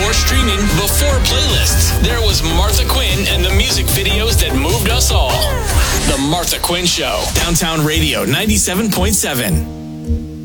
before streaming, before playlists, there was Martha Quinn and the music videos that moved us all. The Martha Quinn Show. Downtown Radio 97.7.